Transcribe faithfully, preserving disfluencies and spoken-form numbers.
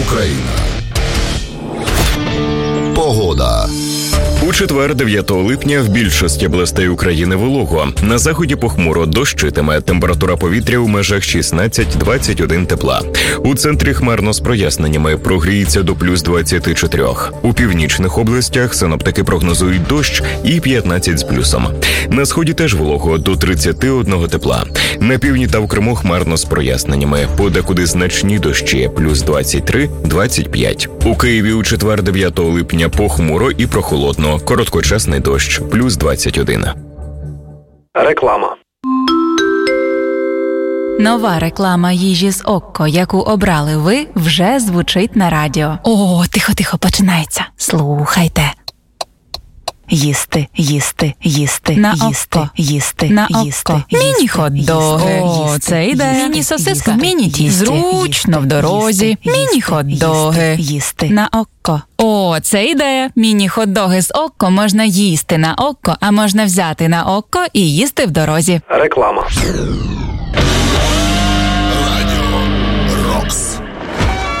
Україна. Погода. У четвер, дев'ятого липня, в більшості областей України волого. На заході похмуро, дощитиме. Температура повітря у межах шістнадцять-двадцять один тепла. У центрі хмарно з проясненнями, прогріється до плюс двадцяти чотирьох. У північних областях синоптики прогнозують дощ і п'ятнадцять з плюсом. На сході теж волого, до тридцяти одного тепла. На півдні та в Криму хмарно з проясненнями, подекуди значні дощі, плюс двадцять три - двадцять п'ять. У Києві у четвер, дев'ятого липня, похмуро і прохолодно. Короткочасний дощ, плюс двадцять один. Реклама. Нова реклама їжі з Окко, яку обрали ви, вже звучить на радіо. О, тихо-тихо, починається. Слухайте. Їсти, їсти, їсти, на їсти, Окко. їсти, на їсти, Окко. їсти, Міні-хот-доги. їсти, О, це йде. Міні-сосиска. Міні-тісті. Зручно в дорозі. Міні-хот-доги. Їсти. На Окко. О, це ідея. Міні-хот-доги з Окко можна їсти на Окко, а можна взяти на Окко і їсти в дорозі. Реклама.